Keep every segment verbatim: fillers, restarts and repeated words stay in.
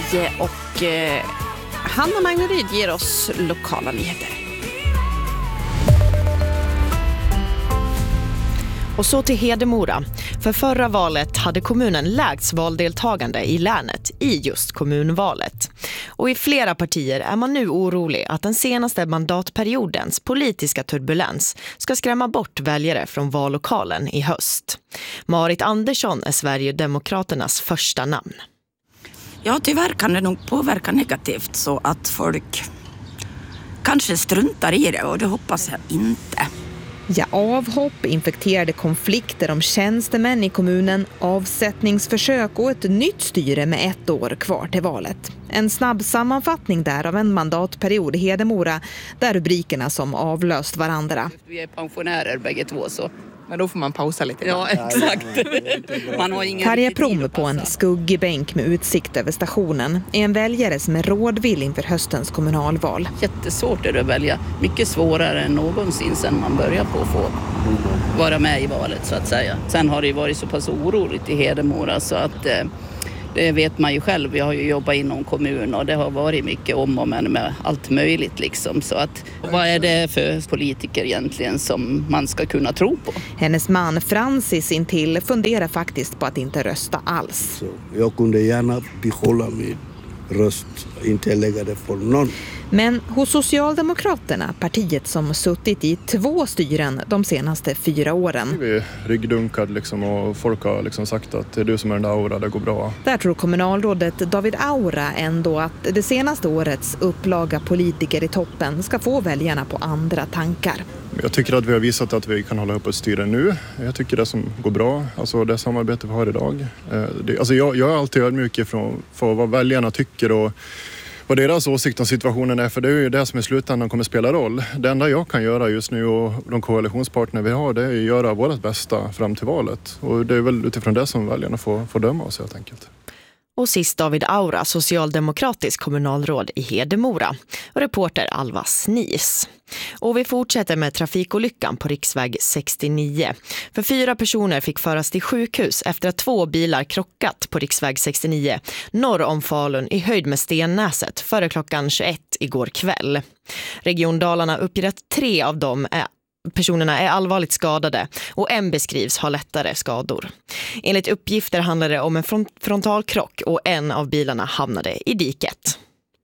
nio och eh, Hanna Magneryd ger oss lokala nyheter. Och så till Hedemora. För förra valet hade kommunen lägst valdeltagande i länet i just kommunvalet. Och i flera partier är man nu orolig att den senaste mandatperiodens politiska turbulens ska skrämma bort väljare från vallokalen i höst. Marit Andersson är Sverigedemokraternas första namn. Ja, tyvärr kan det nog påverka negativt så att folk kanske struntar i det, och det hoppas jag inte. Ja, avhopp, infekterade konflikter om tjänstemän i kommunen, avsättningsförsök och ett nytt styre med ett år kvar till valet. En snabb sammanfattning där av en mandatperiod i Hedemora, där rubrikerna som avlöst varandra. Vi är pensionärer bägge två, så. Men då får man pausa lite. Ja, exakt. Man har ingen Karja Prom på en skuggig bänk med utsikt över stationen är en väljare som är rådvill inför höstens kommunalval. Jättesvårt är det att välja. Mycket svårare än någonsin sedan man börjar på att få vara med i valet, så att säga. Sen har det ju varit så pass oroligt i Hedemora så att eh, det vet man ju själv. Jag har ju jobbat inom kommun och det har varit mycket om och men med allt möjligt liksom. Så att, vad är det för politiker egentligen som man ska kunna tro på? Hennes man Francis intill funderar faktiskt på att inte rösta alls. Så jag kunde gärna behålla min röst, inte lägga det för någon. Men hos Socialdemokraterna, partiet som suttit i två styren de senaste fyra åren. Vi är ryggdunkad liksom, och folk har liksom sagt att det är du som är den där Aura, det går bra. Där tror kommunalrådet David Aura ändå att det senaste årets upplaga politiker i toppen ska få väljarna på andra tankar. Jag tycker att vi har visat att vi kan hålla upp ett styre nu. Jag tycker det som går bra, alltså det samarbete vi har idag. Det, alltså jag, jag är alltid ödmjuk ifrån för vad väljarna tycker och vad deras åsikt om situationen är, för det är ju det som i slutändan kommer spela roll. Det enda jag kan göra just nu och de koalitionspartner vi har, det är att göra vårt bästa fram till valet. Och det är väl utifrån det som väljarna får, får döma oss helt enkelt. Och sist David Aura, socialdemokratisk kommunalråd i Hedemora. Och reporter Alva Snis. Och vi fortsätter med trafikolyckan på riksväg sextionio. För fyra personer fick föras till sjukhus efter att två bilar krockat på riksväg sextionio norr om Falun i höjd med Stennäset före klockan tjugoett igår kväll. Region Dalarna uppger att tre av dem är Personerna är allvarligt skadade och en beskrivs ha lättare skador. Enligt uppgifter handlar det om en front- frontalkrock och en av bilarna hamnade i diket.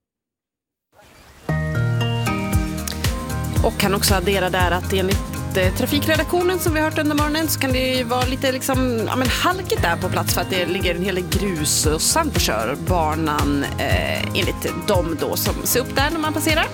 Och kan också addera där att enligt eh, trafikredaktionen som vi har hört under morgonen så kan det ju vara lite liksom, ja, men halkigt där på plats för att det ligger en hel del grus och sand på körbanan eh, enligt dem då som ser upp där när man passerar.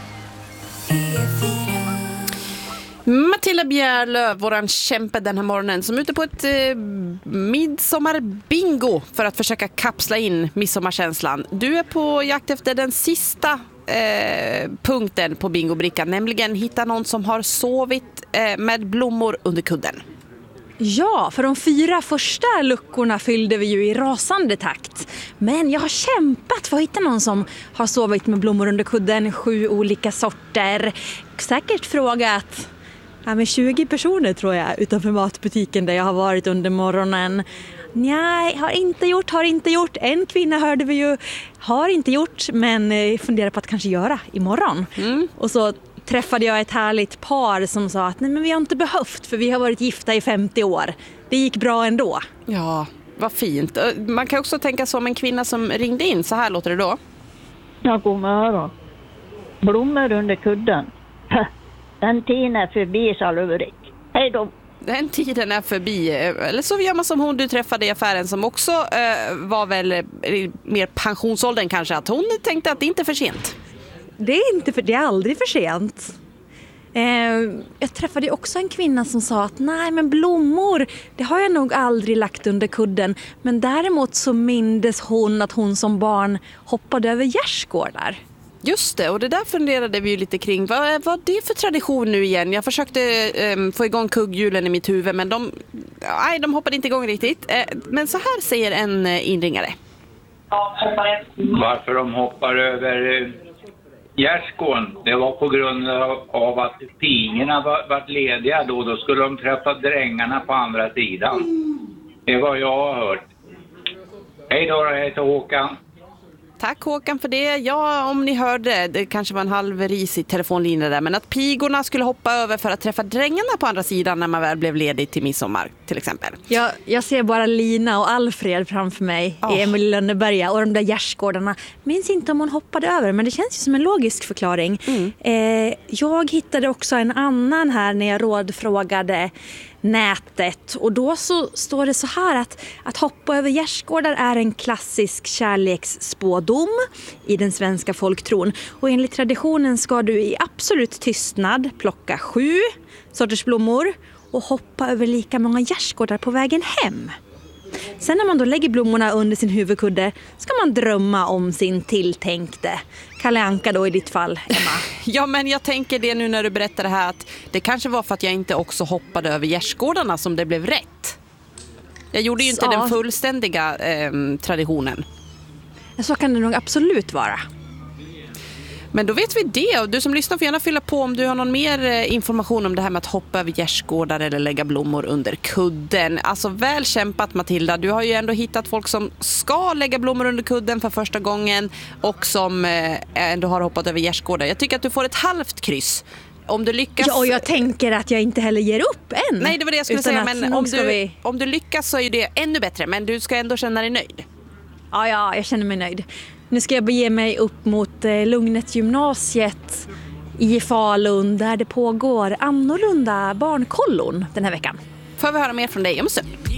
Matilda Bjärlöv, våran kämpe den här morgonen, som är ute på ett eh, midsommarbingo för att försöka kapsla in midsommarkänslan. Du är på jakt efter den sista eh, punkten på bingobrickan, nämligen hitta någon som har sovit eh, med blommor under kudden. Ja, för de fyra första luckorna fyllde vi ju i rasande takt. Men jag har kämpat för att hitta någon som har sovit med blommor under kudden, sju olika sorter. Säkert frågat ja, med tjugo personer tror jag utanför matbutiken där jag har varit under morgonen. Nej, har inte gjort, har inte gjort. En kvinna hörde vi ju, har inte gjort, men funderar på att kanske göra imorgon. Mm. Och så träffade jag ett härligt par som sa att nej, men vi har inte behövt för vi har varit gifta i femtio år. Det gick bra ändå. Ja, vad fint. Man kan också tänka som en kvinna som ringde in. Så här låter det då. Ja, god morgon. Blommor under kudden. Den tiden är förbi, sa Ulrik. Hej då. Den tiden är förbi. Eller så gör man som hon du träffade i affären som också eh, var väl eh, mer pensionsåldern kanske. Att hon tänkte att det inte är för sent. Det är inte för, det är aldrig för sent. Eh, jag träffade också en kvinna som sa att nej men blommor, det har jag nog aldrig lagt under kudden. Men däremot så mindes hon att hon som barn hoppade över gärdsgårdar. Just det, och det där funderade vi ju lite kring. Vad var det för tradition nu igen? Jag försökte um, få igång kugghjulen i mitt huvud, men de, nej, de hoppade inte igång riktigt. Uh, men så här säger en uh, inringare. Varför de hoppar över uh, gärdsgården, det var på grund av att pingorna var, var lediga då. Då skulle de träffa drängarna på andra sidan. Det var jag har hört. Hej då, jag heter Håkan. Tack Håkan för det. Ja, om ni hörde, det kanske var en halv ris i telefonlinjen där, men att pigorna skulle hoppa över för att träffa drängarna på andra sidan när man väl blev ledig till midsommar till exempel. Jag, jag ser bara Lina och Alfred framför mig oh. i Emil Lönneberga och de där gärdsgårdarna. Minns inte om hon hoppade över, men det känns ju som en logisk förklaring. Mm. Eh, jag hittade också en annan här när jag rådfrågade nätet, och då så står det så här att, att hoppa över gärdsgårdar är en klassisk kärleksspådom i den svenska folktron, och enligt traditionen ska du i absolut tystnad plocka sju sorters blommor och hoppa över lika många gärdsgårdar på vägen hem. Sen när man då lägger blommorna under sin huvudkudde ska man drömma om sin tilltänkte. Kalle Anka då i ditt fall, Emma. Ja, men jag tänker det nu när du berättar det här, att det kanske var för att jag inte också hoppade över gärdsgårdarna som det blev rätt. Jag gjorde ju inte så. Den fullständiga eh, traditionen. Så kan det nog absolut vara. Men då vet vi det, och du som lyssnar får gärna fylla på om du har någon mer information om det här med att hoppa över gärdsgårdar eller lägga blommor under kudden. Alltså väl kämpat Matilda, du har ju ändå hittat folk som ska lägga blommor under kudden för första gången och som ändå har hoppat över gärdsgårdar. Jag tycker att du får ett halvt kryss. Om du lyckas... Ja, och jag tänker att jag inte heller ger upp än. Nej, det var det jag skulle säga, men om du, vi... om du lyckas så är det ännu bättre, men du ska ändå känna dig nöjd. Ja, ja, jag känner mig nöjd. Nu ska jag bege mig upp mot eh, Lugnet gymnasiet i Falun där det pågår annorlunda barnkollon den här veckan. Får vi höra mer från dig om en stund?